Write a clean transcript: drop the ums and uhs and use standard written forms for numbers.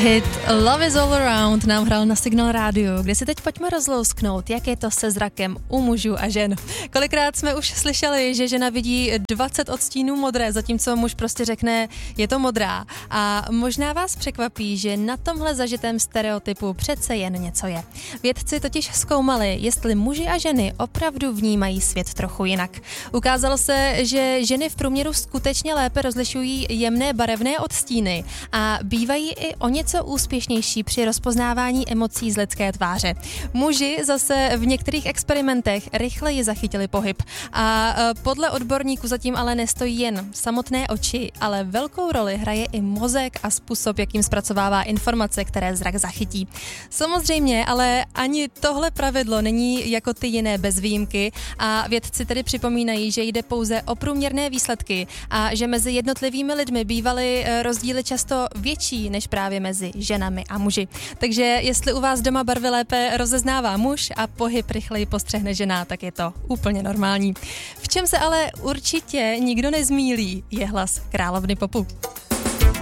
Hit Love is all around nám hrál na Signál rádiu, kde si teď pojďme rozlousknout, jak je to se zrakem u mužů a žen. Kolikrát jsme už slyšeli, že žena vidí 20 odstínů modré, zatímco muž prostě řekne, je to modrá. A možná vás překvapí, že na tomhle zažitém stereotypu přece jen něco je. Vědci totiž zkoumali, jestli muži a ženy opravdu vnímají svět trochu jinak. Ukázalo se, že ženy v průměru skutečně lépe rozlišují jemné barevné odstíny a bývají i o něco úspěšnější při rozpoznávání emocí z lidské tváře. Muži zase v některých experimentech rychleji zachytili pohyb a podle odborníků zatím ale nestojí jen samotné oči, ale velkou roli hraje i mozek a způsob, jakým zpracovává informace, které zrak zachytí. Samozřejmě, ale ani tohle pravidlo není jako ty jiné bez výjimky a vědci tedy připomínají, že jde pouze o průměrné výsledky a že mezi jednotlivými lidmi bývaly rozdíly často větší než právě mezi ženami a muži. Takže jestli u vás doma barvy lépe rozeznává muž a pohyb rychleji postřehne žena, tak je to úplně normální. V čem se ale určitě nikdo nezmýlí, je hlas královny popu.